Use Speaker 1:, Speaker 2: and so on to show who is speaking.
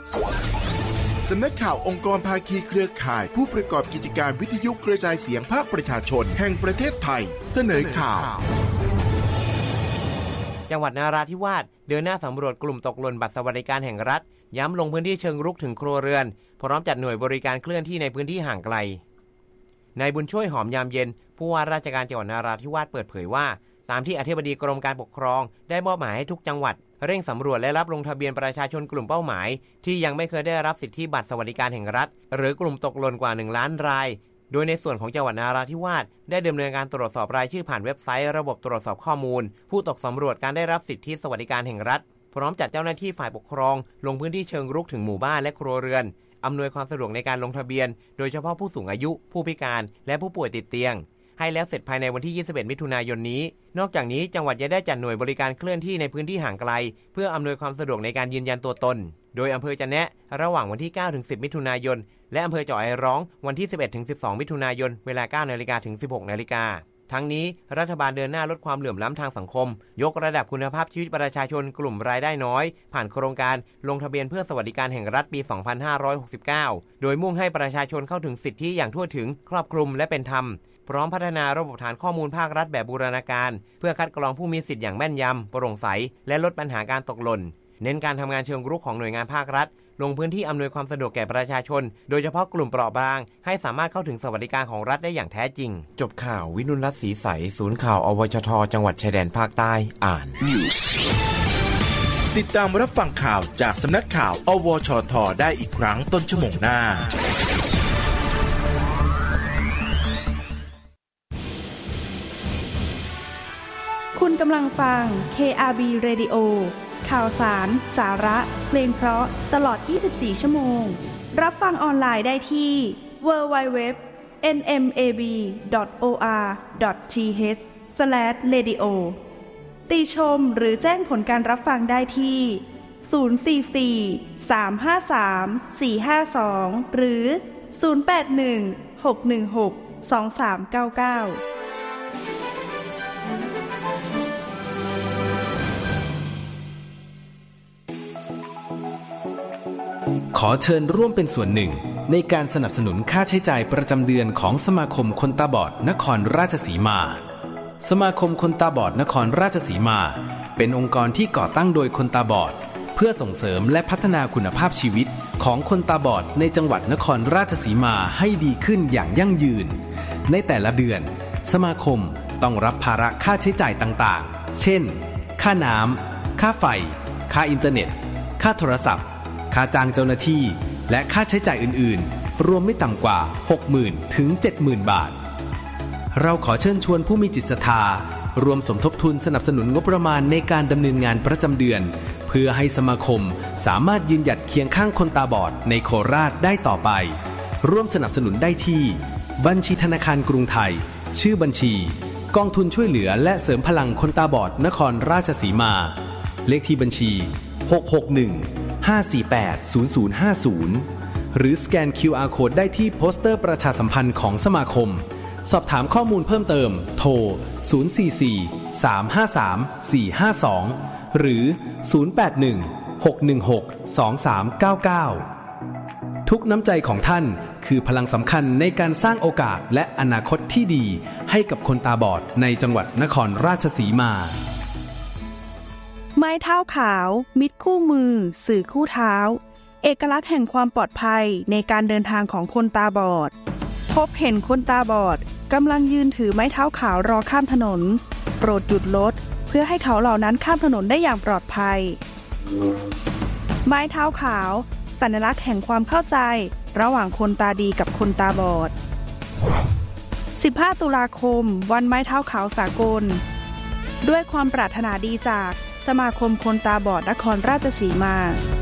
Speaker 1: สำนักข่าวองค์กรภาคีเครือข่ายผู้ประกอบกิจการวิทยุกระจายเสียงภาคประชาชนแห่งประเทศไทยเสนอข่าว
Speaker 2: จังหวัดนราธิวาสเดินหน้าสำรวจกลุ่มตกหล่นบัตรสวัสดิการแห่งรัฐย้ำลงพื้นที่เชิงรุกถึงครัวเรือนพร้อมจัดหน่วยบริการเคลื่อนที่ในพื้นที่ห่างไกลนายบุญช่วยหอมยามเย็นผู้ว่าราชการจังหวัดนราธิวาสเปิดเผยว่าตามที่อธิบดีกรมการปกครองได้มอบหมายให้ทุกจังหวัดเร่งสำรวจและรับลงทะเบียนประชาชนกลุ่มเป้าหมายที่ยังไม่เคยได้รับสิทธิบัตรสวัสดิการแห่งรัฐหรือกลุ่มตกหล่นกว่า1 ล้านรายโดยในส่วนของจังหวัดนราธิวาสได้ดำเนินการตรวจสอบรายชื่อผ่านเว็บไซต์ระบบตรวจสอบข้อมูลผู้ตกสำรวจการได้รับสิทธิสวัสดิการแห่งรัฐพร้อมจัดเจ้าหน้าที่ฝ่ายปกครองลงพื้นที่เชิงรุกถึงหมู่บ้านและครัวเรือนอำนวยความสะดวกในการลงทะเบียนโดยเฉพาะผู้สูงอายุผู้พิการและผู้ป่วยติดเตียงให้แล้วเสร็จภายในวันที่21มิถุนายนนี้นอกจากนี้จังหวัดยังได้จัดหน่วยบริการเคลื่อนที่ในพื้นที่ห่างไกลเพื่ออำนวยความสะดวกในการยืนยันตัวตนโดยอำเภอจะแนะระหว่างวันที่9ถึง10มิถุนายนและอำเภอจ่อไอร้องวันที่11ถึง12มิถุนายนเวลา 9:00 นถึง 16:00 นทั้งนี้รัฐบาลเดินหน้าลดความเหลื่อมล้ำทางสังคมยกระดับคุณภาพชีวิตประชาชนกลุ่มรายได้น้อยผ่านโครงการลงทะเบียนเพื่อสวัสดิการแห่งรัฐปี 2569 โดยมุ่งให้ประชาชนเข้าถึงสิทธิอย่างทั่วถึงครอบคลุมและเป็นธรรมพร้อมพัฒนาระบบฐานข้อมูลภาครัฐแบบบูรณาการเพื่อคัดกรองผู้มีสิทธิ์อย่างแม่นยำโปร่งใสและลดปัญหาการตกหล่นเน้นการทำงานเชิงรุกของหน่วยงานภาครัฐลงพื้นที่อำนวยความสะดวกแก่ประชาชนโดยเฉพาะกลุ่มเปราะบางให้สามารถเข้าถึงสวัสดิการของรัฐได้อย่างแท้จริงจบข่าววินุรัตน์ศรีใสศูนย์ข่าวอวชทจังหวัดชายแดนภาคใต้อ่าน
Speaker 1: ติดตามรับฟังข่าวจากสำนักข่าวอวชทได้อีกครั้งต้นชั่วโมงหน้า
Speaker 3: คุณกำลังฟัง KRB Radio ข่าวสารสาระเพลงเพราะตลอด24ชั่วโมงรับฟังออนไลน์ได้ที่ www.nmab.or.th/radio ติชมหรือแจ้งผลการรับฟังได้ที่044-353-452หรือ081-616-2399
Speaker 4: ขอเชิญร่วมเป็นส่วนหนึ่งในการสนับสนุนค่าใช้จ่ายประจำเดือนของสมาคมคนตาบอดนครราชสีมาสมาคมคนตาบอดนครราชสีมาเป็นองค์กรที่ก่อตั้งโดยคนตาบอดเพื่อส่งเสริมและพัฒนาคุณภาพชีวิตของคนตาบอดในจังหวัดนครราชสีมาให้ดีขึ้นอย่างยั่งยืนในแต่ละเดือนสมาคมต้องรับภาระค่าใช้จ่ายต่างๆเช่นค่าน้ำค่าไฟค่าอินเทอร์เน็ตค่าโทรศัพท์ค่าจ้างเจ้าหน้าที่และค่าใช้จ่ายอื่นๆรวมไม่ต่ำกว่า 60,000 ถึง 70,000 บาทเราขอเชิญชวนผู้มีจิตศรัทธารวมสมทบทุนสนับสนุนงบประมาณในการดำเนินงานประจำเดือนเพื่อให้สมาคมสามารถยืนหยัดเคียงข้างคนตาบอดในโคราชได้ต่อไปร่วมสนับสนุนได้ที่บัญชีธนาคารกรุงไทยชื่อบัญชีกองทุนช่วยเหลือและเสริมพลังคนตาบอดนครราชสีมาเลขที่บัญชี661-548-0050หรือสแกน QR Code ได้ที่โปสเตอร์ประชาสัมพันธ์ของสมาคมสอบถามข้อมูลเพิ่มเติมโทร044-353-452หรือ081-616-2399ทุกน้ำใจของท่านคือพลังสำคัญในการสร้างโอกาสและอนาคตที่ดีให้กับคนตาบอดในจังหวัดนครราชสีมา
Speaker 3: ไม้เท้าขาวมิตรคู่มือสื่อคู่เท้าเอกลักษณ์แห่งความปลอดภัยในการเดินทางของคนตาบอดพบเห็นคนตาบอดกำลังยืนถือไม้เท้าขาวรอข้ามถนนโปรดหยุดรถเพื่อให้เขาเหล่านั้นข้ามถนนได้อย่างปลอดภัยไม้เท้าขาวสัญลักษณ์แห่งความเข้าใจระหว่างคนตาดีกับคนตาบอด15ตุลาคมวันไม้เท้าขาวสากลด้วยความปรารถนาดีจากสมาคมคนตาบอดนครราชสีมา